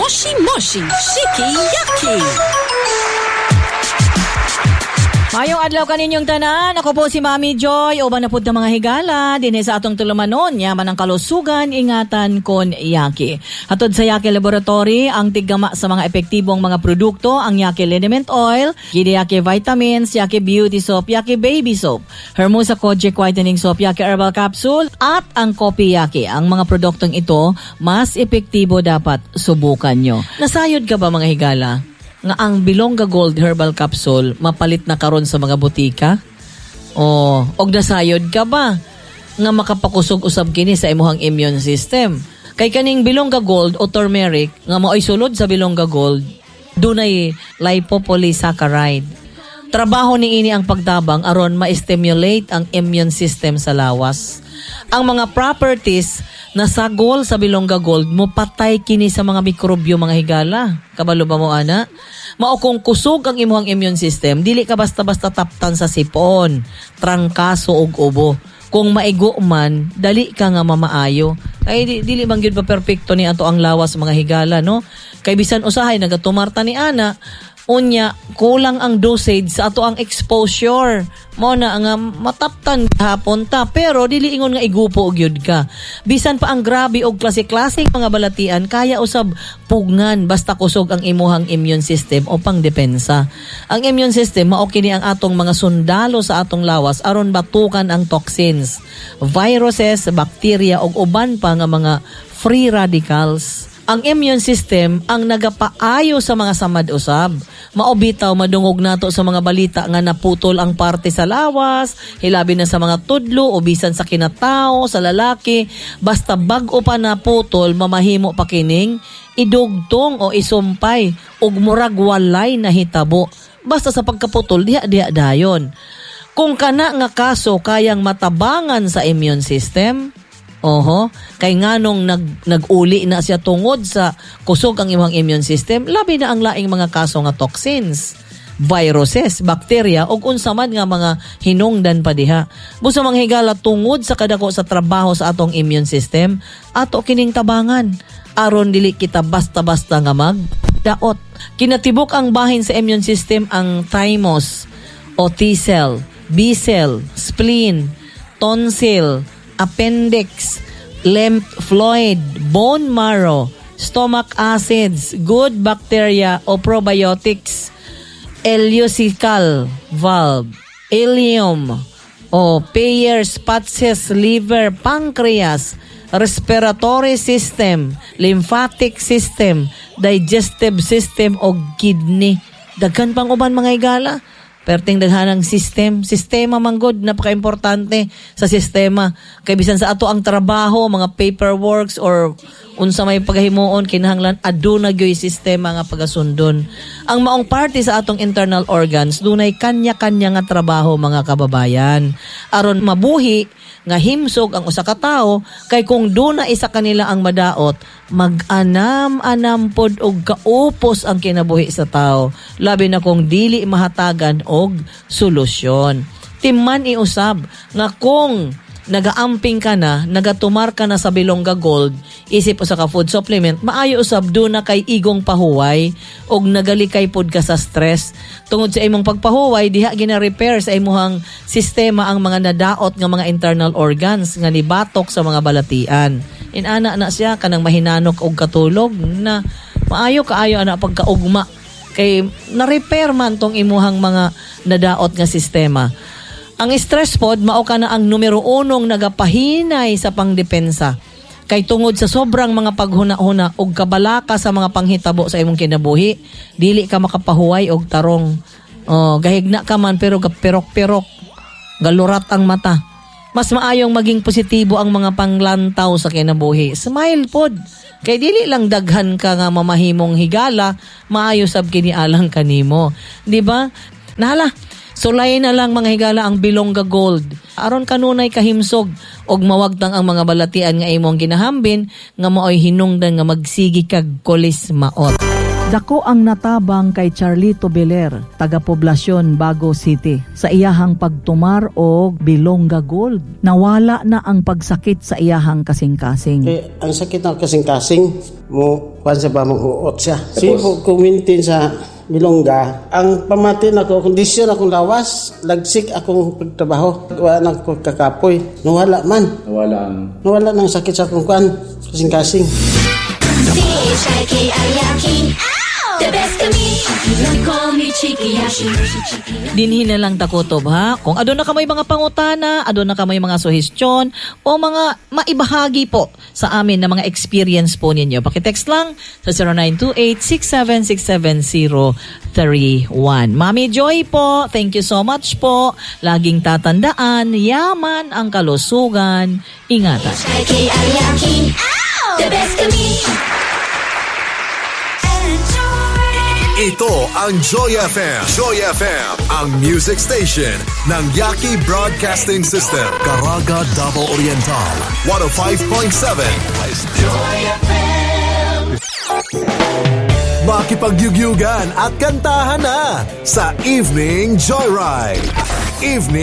Moshi Moshi Shiki Yaki. Mayong adlaw kaninyong tanan, ako po si Mami Joy, uban na pud ng mga higala, dinhi sa atong tulumanon, yaman ang kalusugan, ingatan kon Yaki. Hatod sa Yaki Laboratory, ang tiggama sa mga epektibong mga produkto, ang Yaki Liniment Oil, Yaki Vitamins, Yaki Beauty Soap, Yaki Baby Soap, Hermosa Kojic Whitening Soap, Yaki Herbal Capsule, at ang Kopi Yaki. Ang mga produktong ito, mas epektibo dapat subukan nyo. Nasayod ka ba mga higala? Nga ang Bilongga Gold Herbal Capsule mapalit na karon sa mga butika? Og nasayod ka ba nga makapakusog usab kini sa imuhang immune system? Kay kaning Bilongga Gold o turmeric nga maoy sulod sa Bilongga Gold, dunay lipopolysaccharide. Trabaho niini ang pagtabang aron ma-stimulate ang immune system sa lawas. Ang mga properties na sagol sa Bilongga Gold mo patay kini sa mga mikrobyo mga higala. Kabalo ba mo ana? Mao kung kusog ang imuhang immune system, dili ka basta-basta taptan sa sipon, trangkaso ug ubo. Kung maigo man, dali ka nga mamaayo. Ay dili man gyud pa perpekto ni ato ang lawas mga higala, no? Kay bisan usahay nagatumarta ni ana, unya kulang ang dosage sa ato ang exposure. Mo na nga mataptan hapon ta, pero dili ingon nga igupo og yun ka. Bisan pa ang grabe og klase-klaseng mga balatian, kaya usab pugnan basta kusog ang imuhang immune system o pangdepensa. Ang immune system mao kini ang atong mga sundalo sa atong lawas aron batukan ang toxins, viruses, bacteria ug uban pa nga mga free radicals. Ang immune system ang nagapaayo sa mga samad usab. Maobitaw madungog nato sa mga balita nga naputol ang parte sa lawas, hilabi na sa mga tudlo o bisan sa kinatao, sa lalaki, basta bag-o pa naputol, mamahimo pa kining idugtong o isumpay ug murag walay na hitabo. Basta sa pagkaputol diha dayon. Kung kana nga kaso kayang matabangan sa immune system, kay nganong nag-uli na siya tungod sa kusog ang imong immune system, labi na ang laing mga kaso nga toxins, viruses, bacteria ug unsa man nga mga hinungdan pa diha. Busa mga higala tungod sa kadako sa trabaho sa atong immune system, ato kining tabangan aron dili kita basta-basta nga magdaot. Kinatibok ang bahin sa immune system ang thymus o T-cell, B-cell, spleen, tonsil, appendix, lymph fluid, bone marrow, stomach acids, good bacteria o probiotics, ileocecal valve, ileum o Peyer's patches, liver, pancreas, respiratory system, lymphatic system, digestive system o kidney. Daghan pang uban mga higala. Perting daghanang sistema manggod, napaka-importante sa sistema. Kay bisan sa ato ang trabaho, mga paperworks or unsa may paghimuon kinahanglan aduna gyoy sistema nga pagasundon. Ang maong parte sa atong internal organs dunay kanya-kanya nga trabaho mga kababayan. Aron mabuhi nga himsog ang usa ka tawo, kay kung duna isa kanila ang madaot, mag-anam-anam pod og kaupos ang kinabuhi sa tawo, labi na kung dili mahatagan og solusyon. Timman iusab nga kung nagaamping ka na, nagatumar ka na sa Bilongga Gold, isip usa ka food supplement, maayo usab do na kay igong pahuway og nagalikay pod ka sa stress. Tungod sa imong pagpahuway, diha gina-repair sa imuhang sistema ang mga nadaot nga mga internal organs nga nibatok sa mga balatian. Inana na siya kanang mahinanok og katulog na maayo kaayo ana pagkaugma kay na-repair man tong imuhang mga nadaot nga sistema. Ang stress pod mao kana ang numero 1 nagapahinay sa pangdepensa. Kay tungod sa sobrang mga paghuna-huna og kabalaka sa mga panghitabo sa imong kinabuhi, dili ka makapahuway og tarong. Gahigna ka man pero gapirok-pirok, galurat ang mata. Mas maayong maging positibo ang mga panglantaw sa kinabuhi. Smile pod. Kay dili lang daghan ka nga mamahimong higala, maayo sab kini alang kanimo. Di ba? Nahala. Sulay na lang mga higala ang Bilongga Gold. Aron kanunay kahimsog og mawagtang ang mga balatian nga imong ginahambin nga maoy hinungdan nga magsigi kag kolis maot. Dako ang natabang kay Charlito Beler, taga-poblasyon Bago City. Sa iyahang pagtumar og Bilonga Gold, nawala na ang pagsakit sa iyahang kasing-kasing. Ang sakit ng kasing-kasing, mo pansa ba manghuot siya. Sige po, kumintin sa Bilonga. Ang pamatin ako, kondisyon akong lawas, lagsik akong pagtrabaho. Wala na ako kakapoy. Nawala man. Nawala ng sakit sa akong kasing-kasing. The best of me, you call me Cheeky Yashi. Dinhin na lang takotob ha. Kung adon na kamay mga pangutana, adon na kamay mga suhestyon o mga maibahagi po sa amin na mga experience po ninyo. Pakitext lang sa 0928-6767031. Mami Joy po, thank you so much po. Laging tatandaan, yaman ang kalusugan. Ingatan. The best of me. Ito ang Joy FM. Joy FM, ang music station ng Yaki Broadcasting System. Caraga, Davao Oriental. 105.7. Joy FM. Makipagyugyugan at kantahan na sa Evening Joyride. Evening